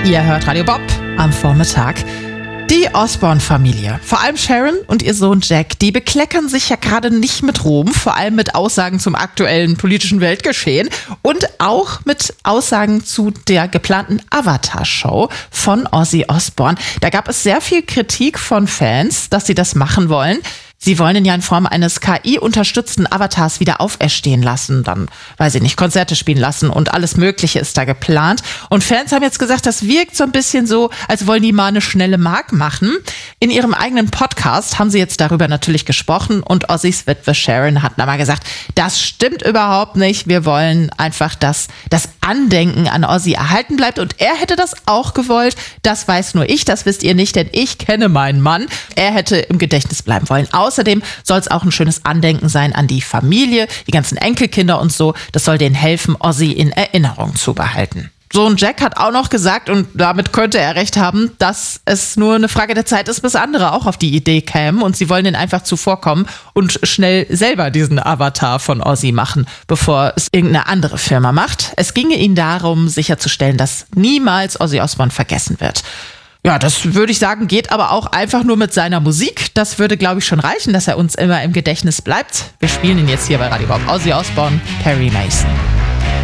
Ihr hört Radio Bob am Vormittag. Die Osborne-Familie, vor allem Sharon und ihr Sohn Jack, die bekleckern sich ja gerade nicht mit Ruhm, vor allem mit Aussagen zum aktuellen politischen Weltgeschehen und auch mit Aussagen zu der geplanten Avatar-Show von Ozzy Osbourne. Da gab es sehr viel Kritik von Fans, dass sie das machen wollen. Sie wollen ihn ja in Form eines KI-unterstützten Avatars wieder auferstehen lassen, dann, weiß ich nicht, Konzerte spielen lassen und alles Mögliche ist da geplant. Und Fans haben jetzt gesagt, das wirkt so ein bisschen so, als wollen die mal eine schnelle Mark machen. In ihrem eigenen Podcast haben sie jetzt darüber natürlich gesprochen und Ozzys Witwe Sharon hat mal gesagt, das stimmt überhaupt nicht. Wir wollen einfach, dass das Andenken an Ozzy erhalten bleibt und er hätte das auch gewollt. Das weiß nur ich, das wisst ihr nicht, denn ich kenne meinen Mann. Er hätte im Gedächtnis bleiben wollen. Außerdem soll es auch ein schönes Andenken sein an die Familie, die ganzen Enkelkinder und so. Das soll denen helfen, Ozzy in Erinnerung zu behalten. Sohn Jack hat auch noch gesagt, und damit könnte er recht haben, dass es nur eine Frage der Zeit ist, bis andere auch auf die Idee kämen und sie wollen denen einfach zuvorkommen und schnell selber diesen Avatar von Ozzy machen, bevor es irgendeine andere Firma macht. Es ginge ihnen darum, sicherzustellen, dass niemals Ozzy Osbourne vergessen wird. Ja, das würde ich sagen, geht aber auch einfach nur mit seiner Musik. Das würde, glaube ich, schon reichen, dass er uns immer im Gedächtnis bleibt. Wir spielen ihn jetzt hier bei Radio Bob. Ozzy Osbourne, Perry Mason.